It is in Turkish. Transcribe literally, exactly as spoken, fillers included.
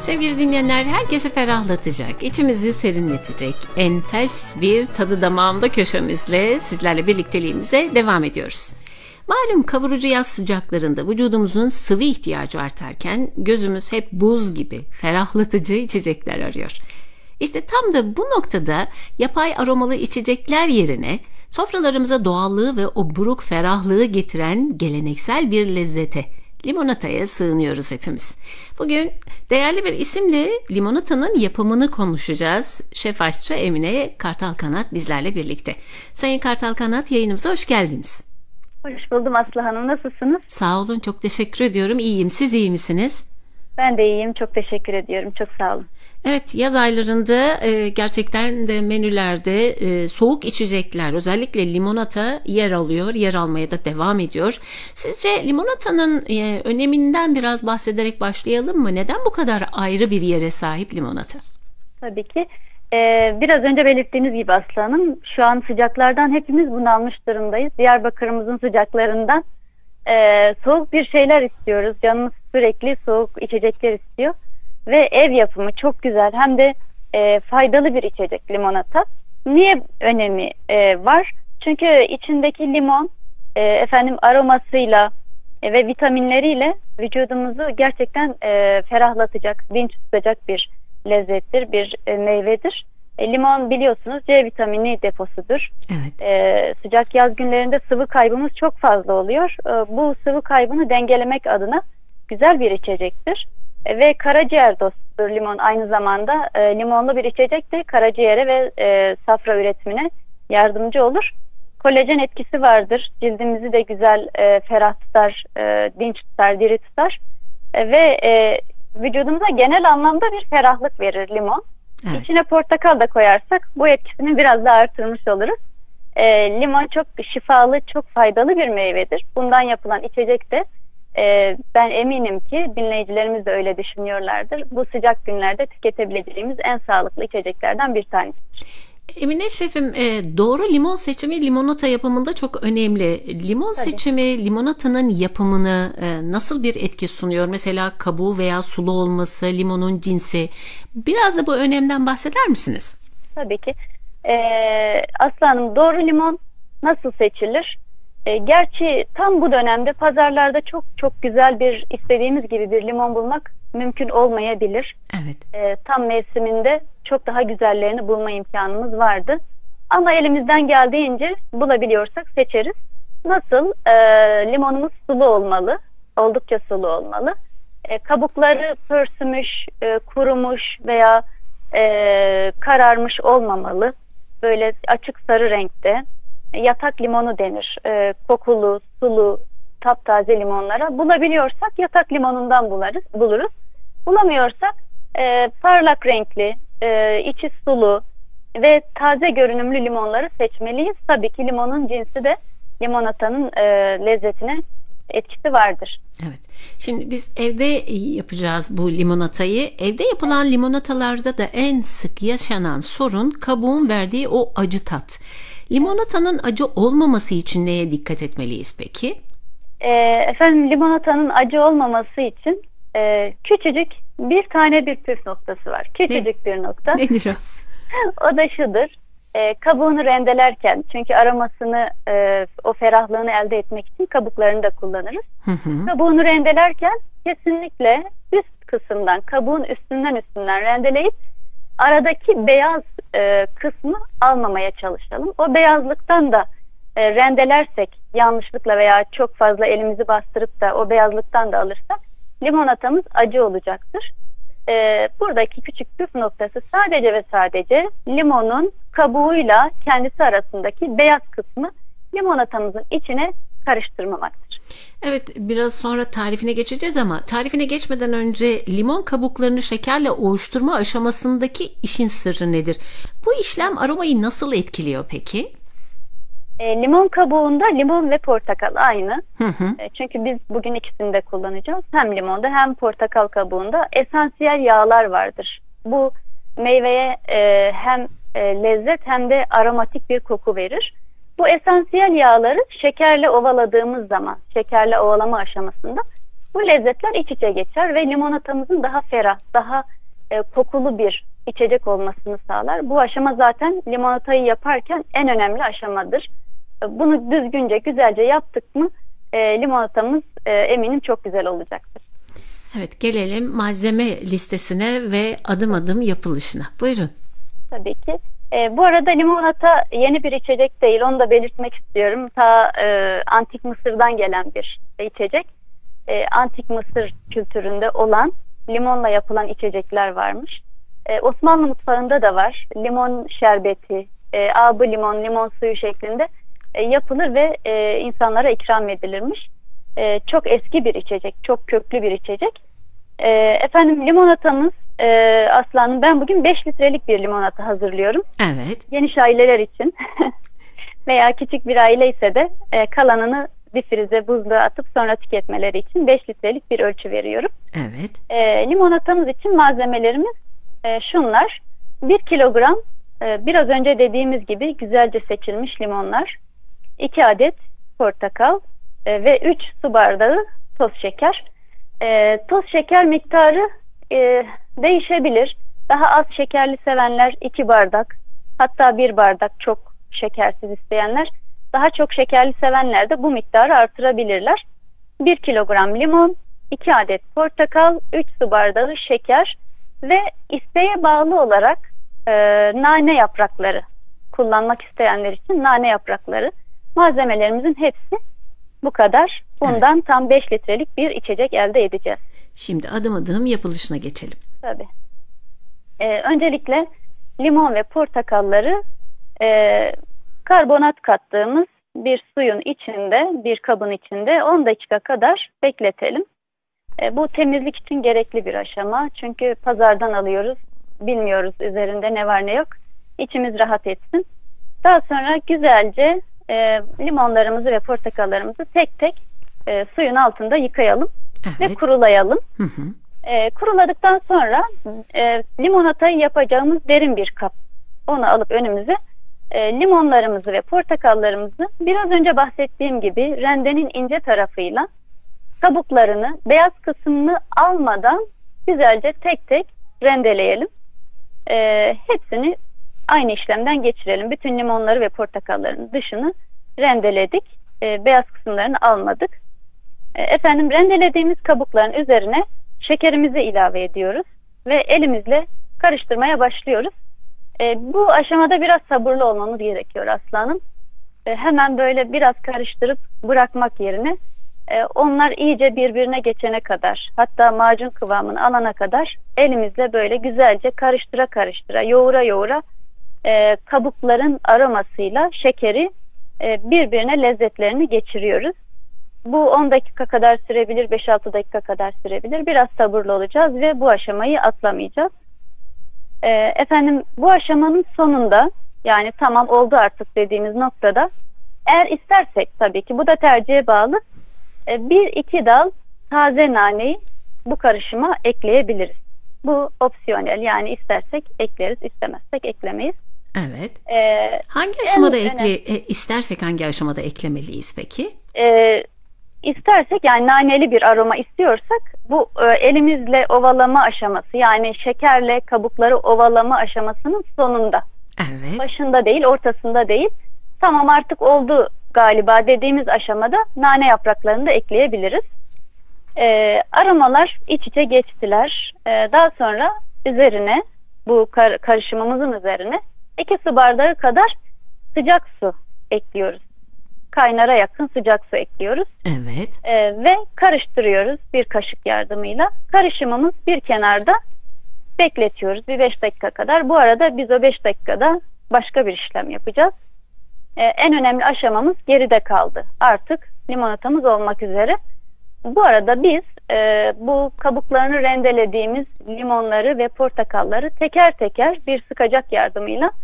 Sevgili dinleyenler, herkesi ferahlatacak, içimizi serinletecek enfes bir tadı damağımda köşemizle sizlerle birlikteliğimize devam ediyoruz. Malum kavurucu yaz sıcaklarında vücudumuzun sıvı ihtiyacı artarken gözümüz hep buz gibi ferahlatıcı içecekler arıyor. İşte tam da bu noktada yapay aromalı içecekler yerine sofralarımıza doğallığı ve o buruk ferahlığı getiren geleneksel bir lezzete, limonataya sığınıyoruz hepimiz. Bugün değerli bir isimle limonatanın yapımını konuşacağız. Şef aşçı Emine Kartalkanat bizlerle birlikte. Sayın Kartalkanat, yayınımıza hoş geldiniz. Hoş buldum Aslı Hanım. Nasılsınız? Sağ olun, çok teşekkür ediyorum. İyiyim. Siz iyi misiniz? Ben de iyiyim. Çok teşekkür ediyorum. Çok sağ olun. Evet, yaz aylarında e, gerçekten de menülerde e, soğuk içecekler, özellikle limonata yer alıyor, yer almaya da devam ediyor. Sizce limonatanın e, öneminden biraz bahsederek başlayalım mı? Neden bu kadar ayrı bir yere sahip limonata? Tabii ki. Ee, biraz önce belirttiğiniz gibi Aslı Hanım, şu an sıcaklardan hepimiz bunalmış durumdayız. Diyarbakır'ımızın sıcaklarından e, soğuk bir şeyler istiyoruz. Canımız sürekli soğuk içecekler istiyor. Ve ev yapımı çok güzel, hem de e, faydalı bir içecek limonata. Niye önemi e, var? Çünkü içindeki limon e, efendim aromasıyla e, ve vitaminleriyle vücudumuzu gerçekten e, ferahlatacak, dinç tutacak bir lezzettir, bir e, meyvedir. E, limon biliyorsunuz C vitamini deposudur. Evet. E, sıcak yaz günlerinde sıvı kaybımız çok fazla oluyor. E, bu sıvı kaybını dengelemek adına güzel bir içecektir. Ve karaciğer dostudur limon. Aynı zamanda e, limonlu bir içecek de karaciğere ve e, safra üretimine yardımcı olur. Kolajen etkisi vardır. Cildimizi de güzel e, ferah tutar, e, dinç tutar, diri tutar. E, ve e, vücudumuza genel anlamda bir ferahlık verir limon. Evet. İçine portakal da koyarsak bu etkisini biraz daha artırmış oluruz. E, limon çok şifalı, çok faydalı bir meyvedir. Bundan yapılan içecek de Ee, ben eminim ki dinleyicilerimiz de öyle düşünüyorlardır. Bu sıcak günlerde tüketebileceğimiz en sağlıklı içeceklerden bir tanesidir. Emine Şefim, e, doğru limon seçimi limonata yapımında çok önemli. Limon Tabii. seçimi limonatanın yapımını e, nasıl bir etki sunuyor? Mesela kabuğu veya sulu olması, limonun cinsi. Biraz da bu önemden bahseder misiniz? Tabii ki. Ee, Aslı Hanım, doğru limon nasıl seçilir? E, gerçi tam bu dönemde pazarlarda çok çok güzel bir, istediğimiz gibi bir limon bulmak mümkün olmayabilir. Evet. E, tam mevsiminde çok daha güzellerini bulma imkanımız vardı. Ama elimizden geldiğince bulabiliyorsak seçeriz. Nasıl? E, limonumuz sulu olmalı. Oldukça sulu olmalı. E, kabukları pörsümüş, e, kurumuş veya e, kararmış olmamalı. Böyle açık sarı renkte. Yatak limonu denir. E, kokulu, sulu, taptaze limonlara. Bulabiliyorsak yatak limonundan bularız, buluruz. Bulamıyorsak e, parlak renkli, e, içi sulu ve taze görünümlü limonları seçmeliyiz. Tabii ki limonun cinsi de limonatanın e, lezzetine etkisi vardır. Evet. Şimdi biz evde yapacağız bu limonatayı. Evde yapılan limonatalarda da en sık yaşanan sorun kabuğun verdiği o acı tat. Limonatanın acı olmaması için neye dikkat etmeliyiz peki? E, efendim limonatanın acı olmaması için e, küçücük bir tane bir püf noktası var. Küçücük ne? bir nokta. Nedir o? O da şudur. E, kabuğunu rendelerken, çünkü aromasını, e, o ferahlığını elde etmek için kabuklarını da kullanırız. Hı hı. Kabuğunu rendelerken kesinlikle üst kısımdan, kabuğun üstünden üstünden rendeleyip aradaki beyaz e, kısmı almamaya çalışalım. O beyazlıktan da e, rendelersek yanlışlıkla veya çok fazla elimizi bastırıp da o beyazlıktan da alırsak limonatamız acı olacaktır. E, buradaki küçük püf noktası sadece ve sadece limonun kabuğuyla kendisi arasındaki beyaz kısmı limonatamızın içine karıştırmamaktır. Evet, biraz sonra tarifine geçeceğiz ama tarifine geçmeden önce limon kabuklarını şekerle ovuşturma aşamasındaki işin sırrı nedir? Bu işlem aromayı nasıl etkiliyor peki? E, limon kabuğunda limon ve portakal aynı. Hı hı. E, çünkü biz bugün ikisini de kullanacağız. Hem limonda hem portakal kabuğunda esansiyel yağlar vardır. Bu meyveye e, hem e, lezzet hem de aromatik bir koku verir. Bu esansiyel yağları şekerle ovaladığımız zaman, şekerle ovalama aşamasında bu lezzetler iç içe geçer ve limonatamızın daha ferah, daha e, kokulu bir içecek olmasını sağlar. Bu aşama zaten limonatayı yaparken en önemli aşamadır. E, bunu düzgünce, güzelce yaptık mı e, limonatamız e, eminim çok güzel olacaktır. Evet, gelelim malzeme listesine ve adım adım yapılışına. Buyurun. Tabii ki. E, bu arada limonata yeni bir içecek değil, onu da belirtmek istiyorum. Ta e, Antik Mısır'dan gelen bir içecek. E, Antik Mısır kültüründe olan limonla yapılan içecekler varmış. E, Osmanlı mutfağında da var. Limon şerbeti, e, abı limon, limon suyu şeklinde e, yapılır ve e, insanlara ikram edilirmiş. E, çok eski bir içecek, çok köklü bir içecek. E, efendim limonatamız e, Aslanım, ben bugün beş litrelik bir limonata hazırlıyorum. Evet. Geniş aileler için veya küçük bir aile ise de e, kalanını difrize, buzluğa atıp sonra tüketmeleri için beş litrelik bir ölçü veriyorum. Evet. E, limonatamız için malzemelerimiz e, şunlar. bir kilogram e, biraz önce dediğimiz gibi güzelce seçilmiş limonlar, iki adet portakal e, ve üç su bardağı toz şeker. E, toz şeker miktarı e, değişebilir. Daha az şekerli sevenler iki bardak, hatta bir bardak çok şekersiz isteyenler, daha çok şekerli sevenler de bu miktarı artırabilirler. bir kilogram limon, iki adet portakal, üç su bardağı şeker ve isteğe bağlı olarak e, nane yaprakları, kullanmak isteyenler için nane yaprakları. Malzemelerimizin hepsi bu kadar. Bundan evet. Tam beş litrelik bir içecek elde edeceğiz. Şimdi adım adım yapılışına geçelim. Tabii. Ee, öncelikle limon ve portakalları e, karbonat kattığımız bir suyun içinde, bir kabın içinde on dakika kadar bekletelim. E, bu temizlik için gerekli bir aşama. Çünkü pazardan alıyoruz, bilmiyoruz üzerinde ne var ne yok. İçimiz rahat etsin. Daha sonra güzelce e, limonlarımızı ve portakallarımızı tek tek e, suyun altında yıkayalım. Evet. Ve kurulayalım. Hı hı. E, kuruladıktan sonra e, limonatayı yapacağımız derin bir kap. Onu alıp önümüze e, limonlarımızı ve portakallarımızı biraz önce bahsettiğim gibi rendenin ince tarafıyla kabuklarını, beyaz kısmını almadan güzelce tek tek rendeleyelim. E, hepsini aynı işlemden geçirelim. Bütün limonları ve portakalların dışını rendeledik. E, beyaz kısımlarını almadık. E, efendim rendelediğimiz kabukların üzerine şekerimizi ilave ediyoruz ve elimizle karıştırmaya başlıyoruz. E, bu aşamada biraz sabırlı olmamız gerekiyor Aslanım. E, hemen böyle biraz karıştırıp bırakmak yerine e, onlar iyice birbirine geçene kadar, hatta macun kıvamını alana kadar elimizle böyle güzelce karıştıra karıştıra, yoğura yoğura e, kabukların aromasıyla şekeri e, birbirine lezzetlerini geçiriyoruz. Bu on dakika kadar sürebilir, beş altı dakika kadar sürebilir. Biraz sabırlı olacağız ve bu aşamayı atlamayacağız. E, efendim bu aşamanın sonunda, yani tamam oldu artık dediğimiz noktada, eğer istersek tabii ki bu da tercihe bağlı, e, bir iki dal taze naneyi bu karışıma ekleyebiliriz. Bu opsiyonel, yani istersek ekleriz, istemezsek eklemeyiz. Evet. Ee, hangi aşamada ekle, e, istersek hangi aşamada eklemeliyiz peki? E, istersek yani naneli bir aroma istiyorsak bu e, elimizle ovalama aşaması, yani şekerle kabukları ovalama aşamasının sonunda. Evet. Başında değil, ortasında değil. Tamam artık oldu galiba dediğimiz aşamada nane yapraklarını da ekleyebiliriz. E, aromalar iç içe geçtiler. E, daha sonra üzerine, bu kar, karışımımızın üzerine iki su bardağı kadar sıcak su ekliyoruz. Kaynara yakın sıcak su ekliyoruz. Evet. E, ve karıştırıyoruz bir kaşık yardımıyla. Karışımımız bir kenarda bekletiyoruz bir beş dakika kadar. Bu arada biz o beş dakikada başka bir işlem yapacağız. E, en önemli aşamamız geride kaldı. Artık limonatamız olmak üzere. Bu arada biz e, bu kabuklarını rendelediğimiz limonları ve portakalları teker teker bir sıkacak yardımıyla